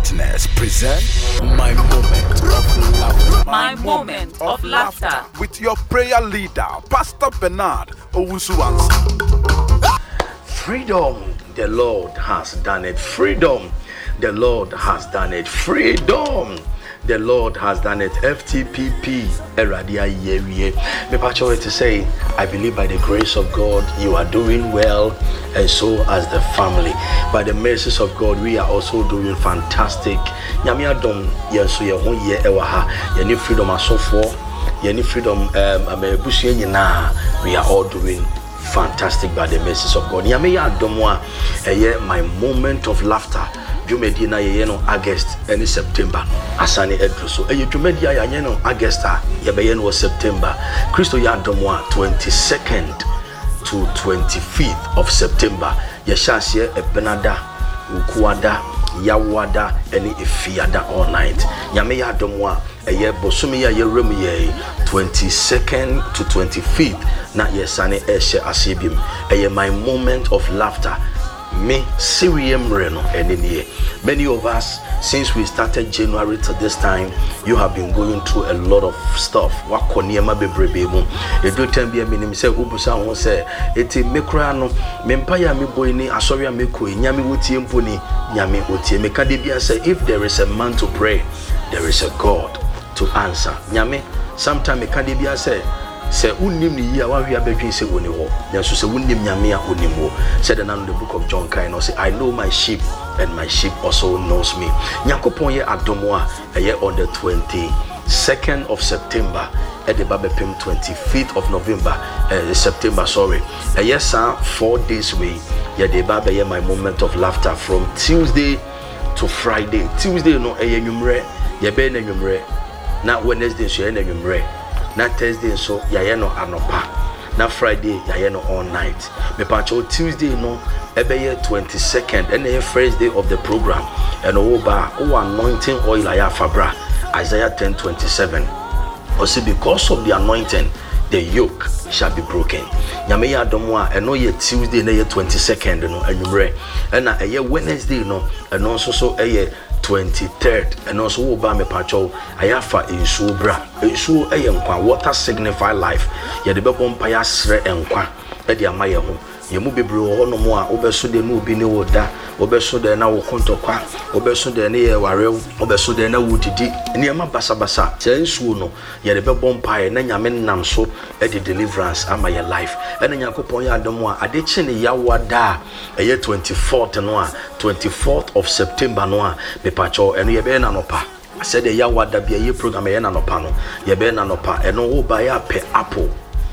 Partners present My Moment of Laughter. My Moment of Laughter. With your prayer leader, Pastor Bernard Owusu-Ansah. Freedom, the Lord has done it. Freedom, the Lord has done it. Freedom, the Lord has done it. FTPP, Eradia Yerie. Me pacho to say, I believe by the grace of God, you are doing well, and so as the family. By the mercies of God, we are also doing fantastic. Nyame adom yenso ye ho ye ewa ye ni freedom asofo, ye ni freedom amebusu nyina. We are all doing fantastic by the mercies of God. Nyame ya adom my moment of laughter. Jumedi na ye no August and September asane edro so jumedi ya no August ye be no September Christo ya domwa 22nd to 25th of September ye shase ebenada ukuada yawada eni efiada all night nyame ya domwa bosumi ya ye rem ye 22nd to 25th na ye sane eshe asebim my moment of laughter. Me Syrian Reno and many of us, since we started January to this time, you have been going through a lot of stuff. Wakoniema bebrebe edu tembi e minim se ubusa won se eti mekura no mempaya me boy ni asori ameko nyame wotie mponi nyame wotie meka de bia say if there is a man to pray, there is a God to answer. Nyame sometime meka de bia say unnim ni ya wa hwia bedwen se woni ho nso se unnim nyame a onim ho said in the book of John kind say I know my sheep and my sheep also knows me. Nyakopon ye adomo a on the 22nd of September at the Babepim 25th of November September sorry yes sir 4 days way ye the baba ye my moment of laughter from Tuesday to Friday. Tuesday no enwumre ye be na enwumre na Wednesday so ye na enwumre na Thursday so yaye no anopa na Friday yaye no all night me pacho Tuesday no ebeye 22nd and the first day of the program and oba anointing oil aya fabra Isaiah 10:27 also because of the anointing the yoke shall be broken. Nyame ya adomo a eno ye Tuesday na ye 22nd no anwumre na eye Wednesday no eno so 23rd and also oba me pacho ayafa ensuo bra ensuo nkwa water signify life ye de bebo mpa ya sre nkwa e de amaye ho ye mu bebre ho no mo a obeso de no obi ne woda obeso de na wo kontokwa obeso de ne ye warew obeso de na wudidi ne ma basabasa che ensuo no ye de bebo mpa ye na nyame nam so e de deliverance ama ye life e na yakopon ya adom a ade chi ne ya wada e ye 24th no a 24th of September no a me pacho eno ye be na nopa said the yawada be ye program ye na nopa no ye be na nopa eno wo ba ya pe apple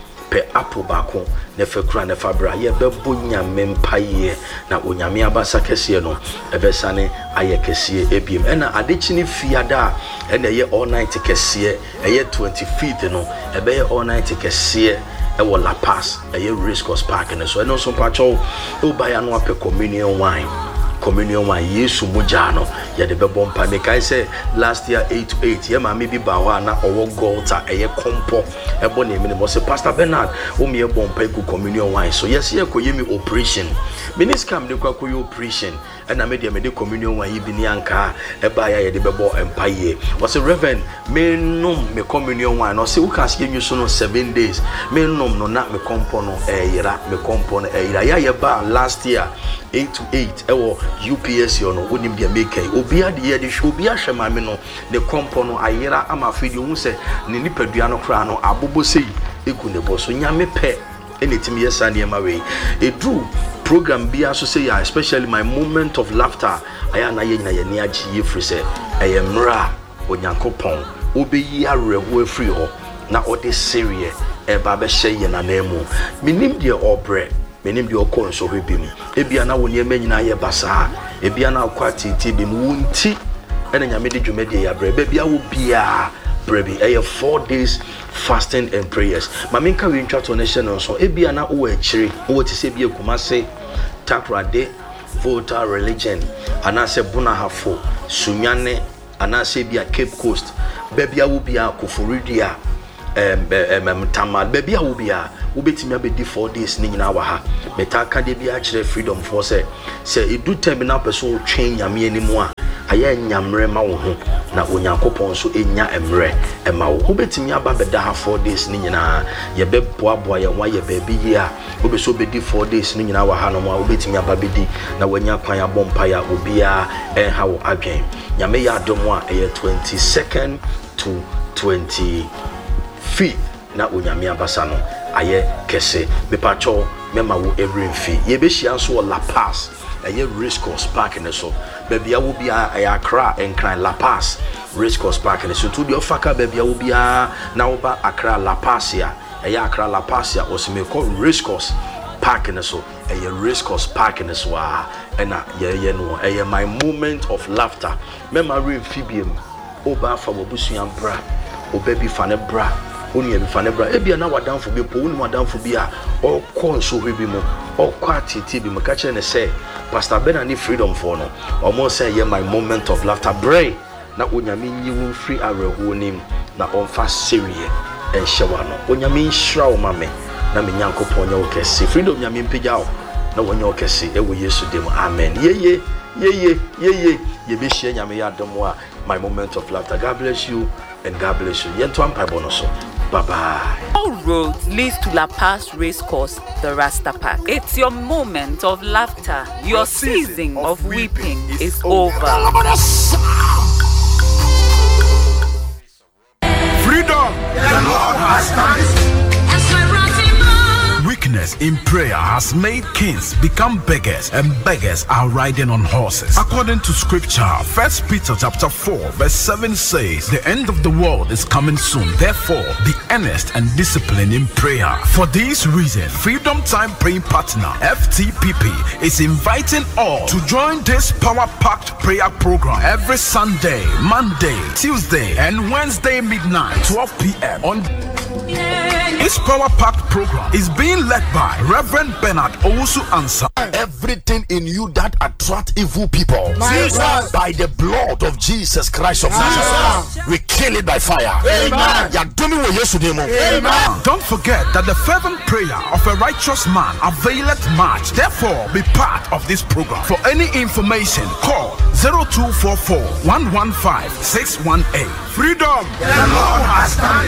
bako ne fekura ne fabra ye be bonya mempaye na onyame abasa kese no ebesane aye kese ebiem ena adechini fiada ena ye all night kese ye 25th no ebe ye all night kese ewo La Paz ye Race Course Park ne so eno so pacho o ba ya no ape communion wine Yesu mujano ya de bebo mpa me kai say last year 8 ye ma me bi ba ho na owo golta eye kompo ebo na emi mo say Pastor Bernard o me ebo mpa ku communion wine so yes ye koye me operation miniscam de kwa koye operation na me de communion wine bi ni anka e ba ya ye de bebo mpa ye was a reverend me nom me communion wine no say we can see you so no 7 days me nom no na me kompo no yira me kompo no yira ya ye ba last year 8 to 8 ewo UPS yo no wonim dia make obi ade ye de hwe obi ahwe ma me no ne kompo no ayira ama fidi hu se ne nipadua no kra no abobo sei eku ne bo so nyame pe enetimi yesa ne ma we edu program bia so say especially my moment of laughter aya na ye nyina ye ne agi ye free se eyemra onyankopon obeyi arewo afri ho na ode serie eba be hye ye na nemu minim de obre menim de okon so hwebim ebia na woni emanyina ye basa ebia na akwatiti bim wunti ena nyame de dwumade ya bre bia wo bia brebi 4 days fasting and prayers maminka we ntwa to nation so ebia na wo akire wo ti se bia kumase takrade voter religion anase bunahafo sunyane anase bia Cape Coast bia wo bia koforidua tamal baby a ubia ubetimi abedi 4 days ni nyina wa ha metaka de bia kire freedom for say edu terminal person train nyame animu a ayɛ nyamre ma wo ho na onyankopɔn so enya emre ema wo obetimi aba beda ha 4 days ni nyina ye beboaboa ye wa ye baabi yi a obeso bedi 4 days ni nyina wa ha no ma obetimi aba bedi na wanya kwan abompa ya obia enha wo adwen nyame ya adom a 22nd to 25th na onyame abasa no aye kese bepacho mema wo every mfi ye be hia so La Paz aye race course park ne so baby a wo bia aye Accra enkran La Paz race course park ne so to the ofaka baby a wo bia na wo ba Accra La Paz ya aye Accra La Paz ya osime call race course park ne so aye race course park ne so a na ye no aye my moment of laughter memory mfibiem oba fa bobusuan bra obabi fa ne bra oni ebi fa ne bra ebia na wadanfo bi po oni wadanfo bi a okọ nso hwe bi mo okọ atiti bi mo ka kire ne say Pastor Ben and Freedom for no omo say ye my moment of laughter bray na onyame nyi wo free areho nim na onfa serie enhyewa no onyame nhira wo mame na me nyankopon nya wo kese Freedom nyame mpegya wo na wonya wo kese ewo Yesu dem amen ye be share nyame ya dom a my moment of laughter. God bless you and God bless you. Yento ampa bonoso. Bye bye. All roads leads to La Paz Race Course, the Rasta Park. It's your moment of laughter. Your season of weeping is over. Freedom! The Lord has done it. Weakness in prayer has made kings become beggars, and beggars are riding on horses. According to scripture, 1 Peter chapter 4 verse 7 says, the end of the world is coming soon. Therefore, be earnest and disciplined in prayer. For this reason, Freedom Time Praying Partner FTPP is inviting all to join this power-packed prayer program every Sunday, Monday, Tuesday, and Wednesday midnight, 12 p.m. on this power-packed program is being led by Reverend Bernard Owusu Ansah. Everything in you that attract evil people, Jesus, by the blood of Jesus Christ of Nazareth, we kill it by fire. Amen. Amen. Don't forget that the fervent prayer of a righteous man availeth much. Therefore, be part of this program. For any information, call 0244 115 618. Freedom! The Lord has done it.